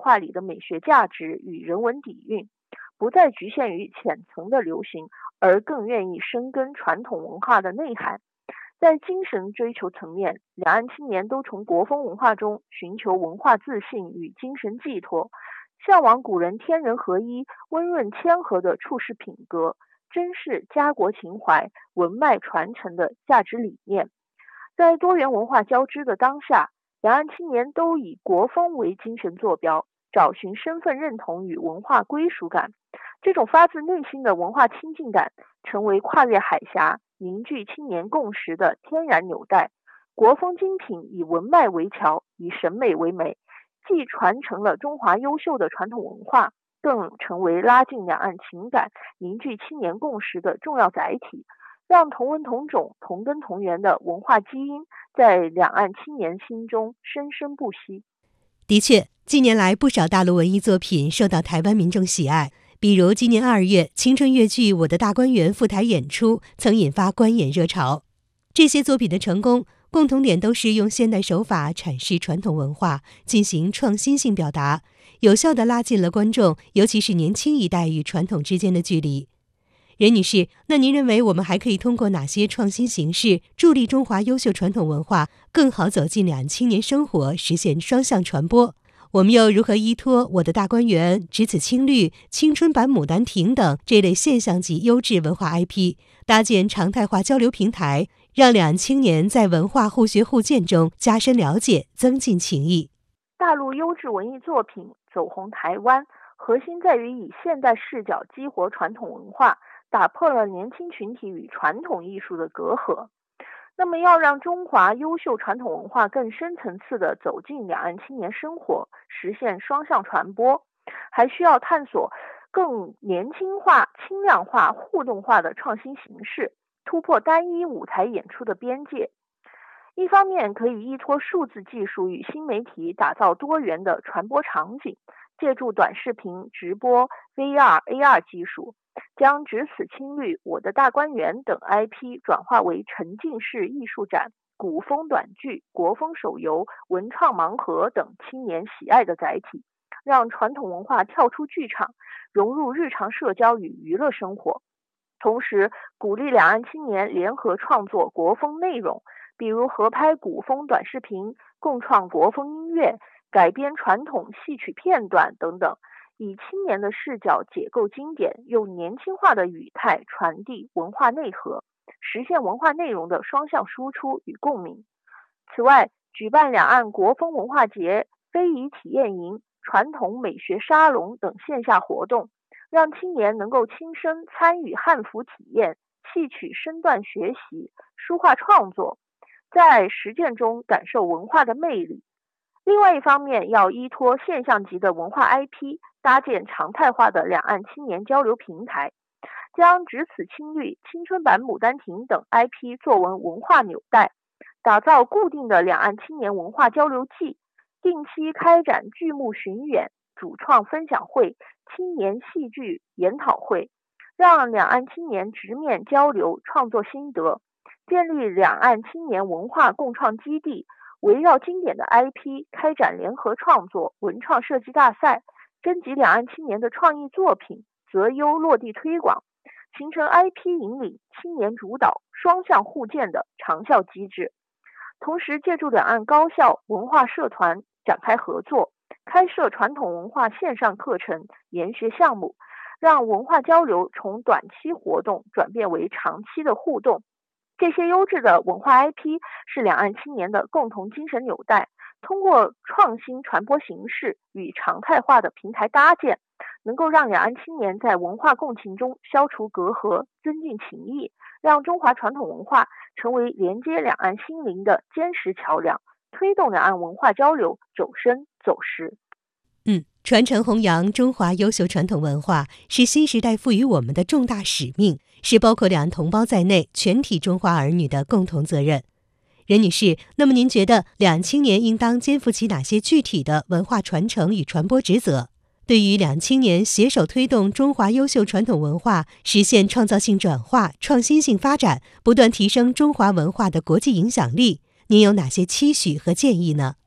化里的美学价值与人文底蕴，不再局限于浅层的流行，而更愿意深耕传统文化的内涵。在精神追求层面，两岸青年都从国风文化中寻求文化自信与精神寄托，向往古人天人合一、温润谦和的处世品格，珍视家国情怀、文脉传承的价值理念。在多元文化交织的当下，两岸青年都以国风为精神坐标，找寻身份认同与文化归属感。这种发自内心的文化亲近感，成为跨越海峡、凝聚青年共识的天然纽带。国风精品以文脉为桥，以审美为媒，既传承了中华优秀的传统文化，更成为拉近两岸情感、凝聚青年共识的重要载体，让同文同种、同根同源的文化基因在两岸青年心中生生不息。 的确，近年来不少大陆文艺作品受到台湾民众喜爱，比如今年2月青春越剧《我的大观园》赴台演出曾引发观演热潮。这些作品的成功共同点都是用现代手法阐释传统文化，进行创新性表达，有效地拉近了观众，尤其是年轻一代与传统之间的距离。任女士，那您认为我们还可以通过哪些创新形式助力中华优秀传统文化更好走进两岸青年生活，实现双向传播？我们又如何依托我的大观园、只此青绿、青春版牡丹亭等这类现象级优质文化 IP， 搭建常态化交流平台，让两岸青年在文化互学互鉴中加深了解，增进情谊？ 大陆优质文艺作品走红台湾，核心在于以现代视角激活传统文化，打破了年轻群体与传统艺术的隔阂。那么要让中华优秀传统文化更深层次地走进两岸青年生活，实现双向传播，还需要探索更年轻化、轻量化、互动化的创新形式，突破单一舞台演出的边界。一方面可以依托数字技术与新媒体打造多元的传播场景，借助短视频、直播、VR、AR 技术，将只此青绿、我的大观园等 IP 转化为沉浸式艺术展、古风短剧、国风手游、文创盲盒等青年喜爱的载体，让传统文化跳出剧场，融入日常社交与娱乐生活。同时鼓励两岸青年联合创作国风内容，比如合拍古风短视频、共创国风音乐、改编传统戏曲片段等等，以青年的视角解构经典，用年轻化的语态传递文化内核，实现文化内容的双向输出与共鸣。此外，举办两岸国风文化节、非遗体验营、传统美学沙龙等线下活动，让青年能够亲身参与汉服体验、戏曲身段学习、书画创作，在实践中感受文化的魅力。另外一方面，要依托现象级的文化 IP， 搭建常态化的两岸青年交流平台，将只此青绿、青春版牡丹亭等 IP 作为文化纽带，打造固定的两岸青年文化交流季，定期开展剧目巡演、主创分享会、青年戏剧研讨会，让两岸青年直面交流创作心得，建立两岸青年文化共创基地，围绕经典的 IP 开展联合创作、文创设计大赛，征集两岸青年的创意作品，择优落地推广，形成 IP 引领、青年主导、双向互鉴的长效机制。同时借助两岸高校、文化社团展开合作，开设传统文化线上课程、研学项目，让文化交流从短期活动转变为长期的互动。这些优质的文化 IP 是两岸青年的共同精神纽带，通过创新传播形式与常态化的平台搭建，能够让两岸青年在文化共情中消除隔阂，增进情谊，让中华传统文化成为连接两岸心灵的坚实桥梁，推动两岸文化交流走深走实。 传承弘扬中华优秀传统文化是新时代赋予我们的重大使命，是包括两岸同胞在内全体中华儿女的共同责任。任女士，那么您觉得两岸青年应当肩负起哪些具体的文化传承与传播职责？对于两岸青年携手推动中华优秀传统文化实现创造性转化、创新性发展，不断提升中华文化的国际影响力，您有哪些期许和建议呢？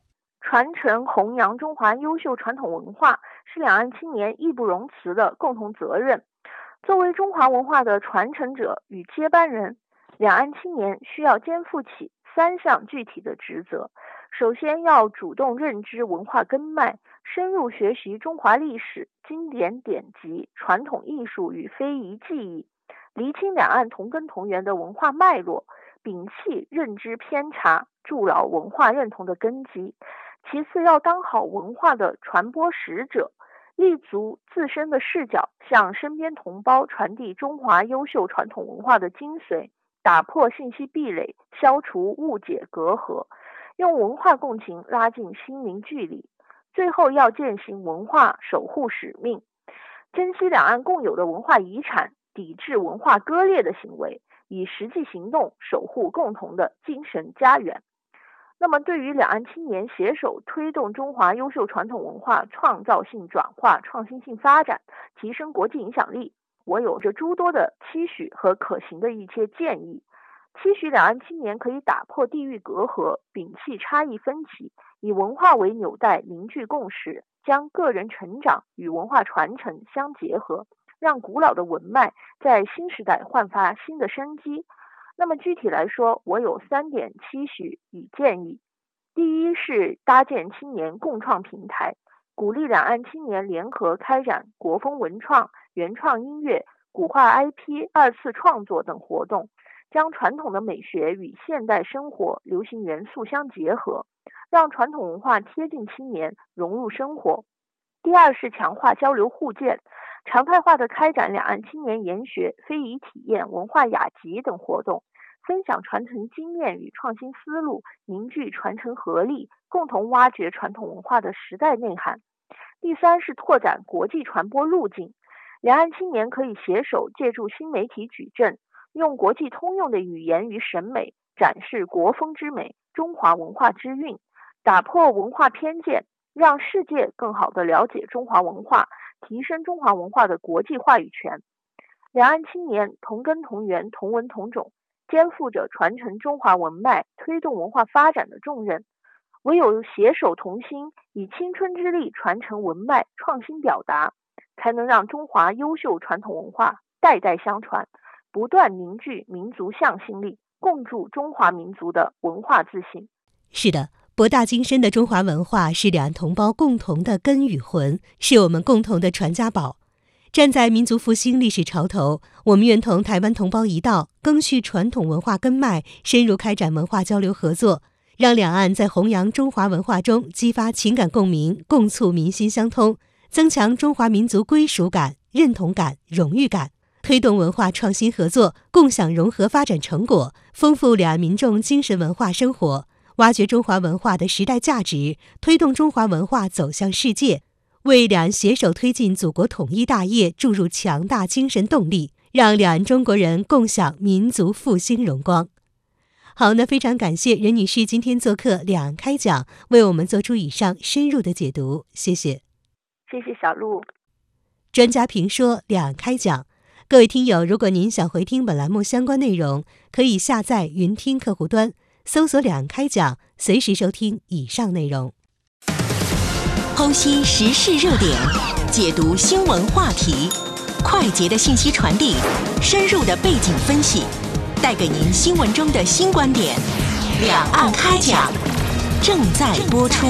传承弘扬中华优秀传统文化是两岸青年义不容辞的共同责任。作为中华文化的传承者与接班人，两岸青年需要肩负起3项具体的职责。首先要主动认知文化根脉，深入学习中华历史、经典典籍、传统艺术与非遗技艺，厘清两岸同根同源的文化脉络，摒弃认知偏差，筑牢文化认同的根基。其次要当好文化的传播使者，立足自身的视角，向身边同胞传递中华优秀传统文化的精髓，打破信息壁垒，消除误解隔阂，用文化共情拉近心灵距离。最后要践行文化守护使命，珍惜两岸共有的文化遗产，抵制文化割裂的行为，以实际行动守护共同的精神家园。那么对于两岸青年携手推动中华优秀传统文化创造性转化、创新性发展，提升国际影响力，我有着诸多的期许和可行的一些建议。期许两岸青年可以打破地域隔阂，摒弃差异分歧，以文化为纽带凝聚共识，将个人成长与文化传承相结合，让古老的文脉在新时代焕发新的生机。那么具体来说，我有3点期许与建议。第一是搭建青年共创平台，鼓励两岸青年联合开展国风文创、原创音乐、古画 IP 2次创作等活动，将传统的美学与现代生活流行元素相结合，让传统文化贴近青年，融入生活。第二是强化交流互鉴，常态化的开展两岸青年研学、非遗体验、文化雅集等活动，分享传承经验与创新思路，凝聚传承合力，共同挖掘传统文化的时代内涵。第三是拓展国际传播路径，两岸青年可以携手借助新媒体矩阵，用国际通用的语言与审美，展示国风之美、中华文化之韵，打破文化偏见，让世界更好地了解中华文化，提升中华文化的国际话语权。两岸青年同根同源、同文同种，肩负着传承中华文脉、推动文化发展的重任。唯有携手同心，以青春之力传承文脉、创新表达，才能让中华优秀传统文化代代相传，不断凝聚民族向心力，共筑中华民族的文化自信。 是的，博大精深的中华文化是两岸同胞共同的根与魂，是我们共同的传家宝。站在民族复兴历史潮头，我们愿同台湾同胞一道，赓续传统文化根脉，深入开展文化交流合作，让两岸在弘扬中华文化中激发情感共鸣，共促民心相通，增强中华民族归属感、认同感、荣誉感，推动文化创新合作，共享融合发展成果，丰富两岸民众精神文化生活，挖掘中华文化的时代价值，推动中华文化走向世界，为两岸携手推进祖国统一大业注入强大精神动力，让两岸中国人共享民族复兴荣光。好，那非常感谢任女士今天做客两岸开讲，为我们做出以上深入的解读，谢谢。 谢谢小璐。 专家评说两岸开讲，各位听友，如果您想回听本栏目相关内容，可以下载云听客户端，搜索两岸开讲，随时收听以上内容。 剖析时事热点，解读新闻话题，快捷的信息传递，深入的背景分析，带给您新闻中的新观点。两岸开讲正在播出。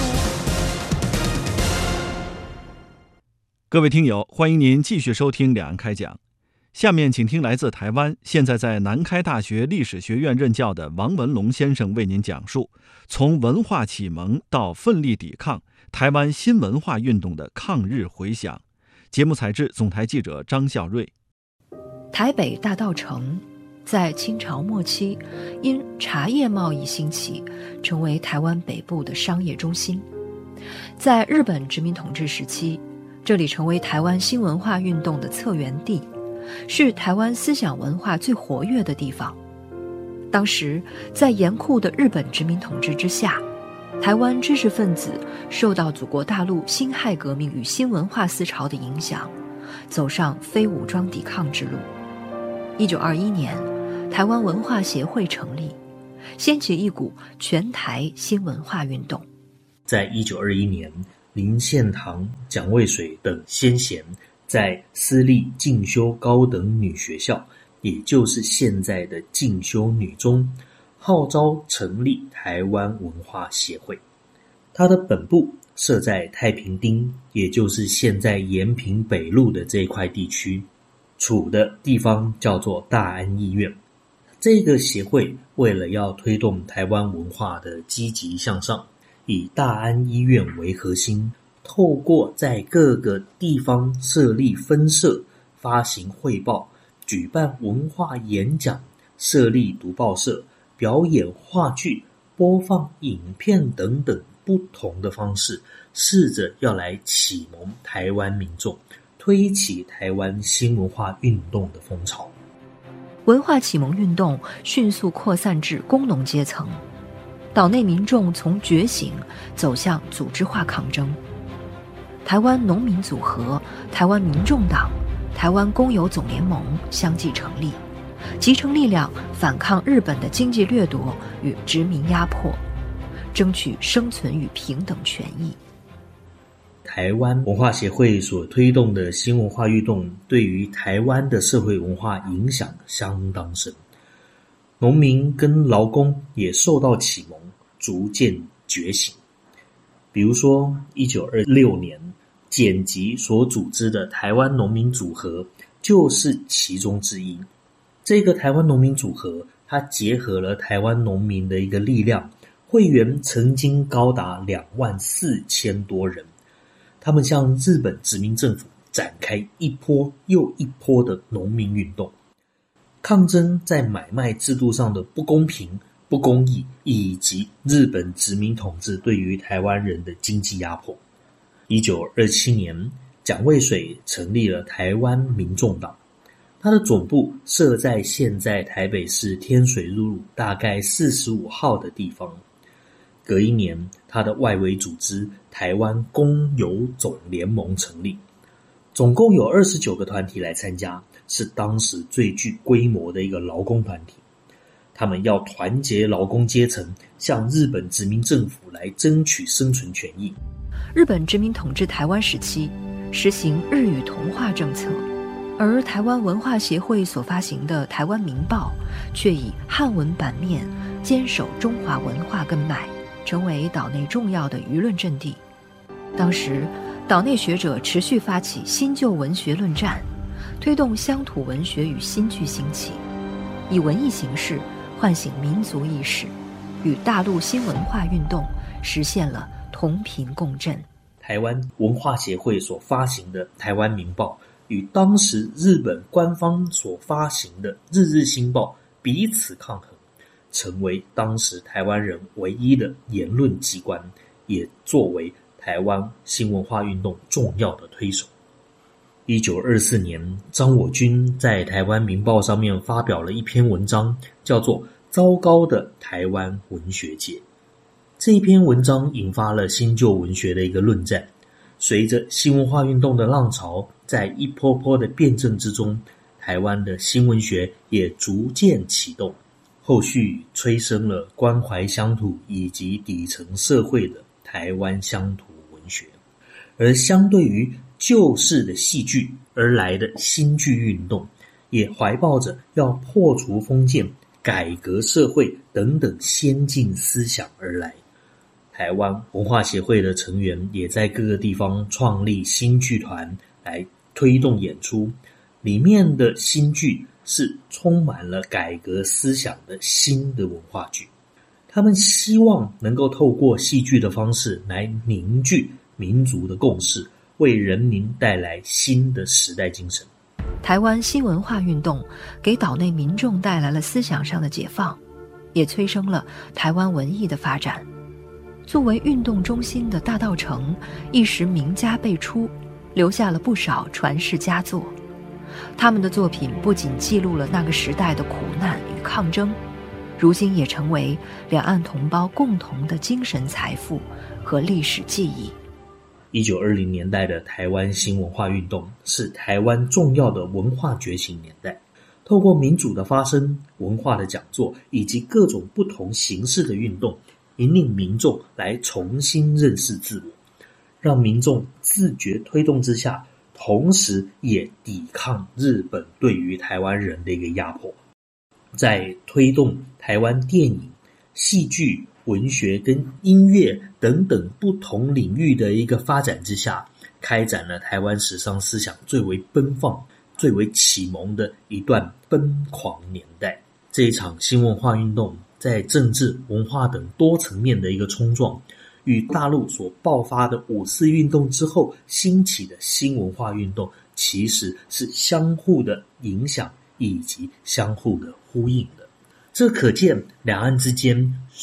各位听友，欢迎您继续收听两岸开讲。下面请听来自台湾，现在在南开大学历史学院任教的王文龙先生为您讲述从文化启蒙到奋力抵抗，台湾新文化运动的抗日回响。节目采制总台记者张孝瑞。 台北大稻埕在清朝末期因茶叶贸易兴起，成为台湾北部的商业中心。在日本殖民统治时期，这里成为台湾新文化运动的策源地，是台湾思想文化最活跃的地方。当时在严酷的日本殖民统治之下，台湾知识分子受到祖国大陆辛亥革命与新文化思潮的影响，走上非武装抵抗之路。1921年，台湾文化协会成立，掀起一股全台新文化运动。 在1921年，林献堂、蒋渭水等先贤在私立进修高等女学校，也就是现在的进修女中，号召成立台湾文化协会。它的本部设在太平町，也就是现在延平北路的这一块地区，处的地方叫做大安医院。这个协会为了要推动台湾文化的积极向上，以大安医院为核心，透过在各个地方设立分社，发行汇报，举办文化演讲，设立读报社，表演话剧，播放影片等等不同的方式，试着要来启蒙台湾民众，推起台湾新文化运动的风潮。 文化启蒙运动迅速扩散至工农阶层，岛内民众从觉醒走向组织化抗争。台湾农民组合、台湾民众党、台湾工友总联盟相继成立，集成力量反抗日本的经济掠夺与殖民压迫，争取生存与平等权益。 台湾文化协会所推动的新文化运动，对于台湾的社会文化影响相当深。农民跟劳工也受到启蒙，逐渐觉醒。比如说1926年简吉所组织的台湾农民组合就是其中之一。这个台湾农民组合，它结合了台湾农民的一个力量，会员曾经高达24000多人。他们向日本殖民政府展开一波又一波的农民运动，抗争在买卖制度上的不公平、不公义，以及日本殖民统治对于台湾人的经济压迫。1927年，蒋渭水成立了台湾民众党，它的总部设在现在台北市天水路大概45号的地方。隔一年，他的外围组织台湾工友总联盟成立，总共有29个团体来参加，是当时最具规模的一个劳工团体。他们要团结劳工阶层，向日本殖民政府来争取生存权益。 日本殖民统治台湾时期，实行日语同化政策，而台湾文化协会所发行的《台湾民报》却以汉文版面，坚守中华文化根脉，成为岛内重要的舆论阵地。当时，岛内学者持续发起新旧文学论战，推动乡土文学与新剧兴起，以文艺形式唤醒民族意识，与大陆新文化运动实现了同频共振。 台湾文化协会所发行的《台湾民报》与当时日本官方所发行的《日日新报》彼此抗衡，成为当时台湾人唯一的言论机关，也作为台湾新文化运动重要的推手。1924年，张我军在《台湾民报》上面发表了一篇文章，叫做《糟糕的台湾文学界》。这一篇文章引发了新旧文学的一个论战。随着新文化运动的浪潮在一波波的辩证之中，台湾的新文学也逐渐启动，后续催生了关怀乡土以及底层社会的台湾乡土文学。而相对于旧式的戏剧而来的新剧运动，也怀抱着要破除封建、改革社会等等先进思想而来。台湾文化协会的成员也在各个地方创立新剧团来推动演出，里面的新剧是充满了改革思想的新的文化剧。他们希望能够透过戏剧的方式来凝聚民族的共识，为人民带来新的时代精神。 台湾新文化运动给岛内民众带来了思想上的解放，也催生了台湾文艺的发展。作为运动中心的大稻埕一时名家辈出，留下了不少传世佳作。他们的作品不仅记录了那个时代的苦难与抗争，如今也成为两岸同胞共同的精神财富和历史记忆。 1920年代的台湾新文化运动是台湾重要的文化觉醒年代，透过民主的发声、文化的讲座以及各种不同形式的运动， 引领民众来重新认识自我，让民众自觉推动之下，同时也抵抗日本对于台湾人的一个压迫。在推动台湾电影、戏剧、文学跟音乐等等不同领域的一个发展之下，开展了台湾时尚思想最为奔放、最为启蒙的一段奔狂年代。这一场新文化运动在政治、文化等多层面的一个冲撞，与大陆所爆发的五四运动之后兴起的新文化运动，其实是相互的影响以及相互的呼应的。这可见两岸之间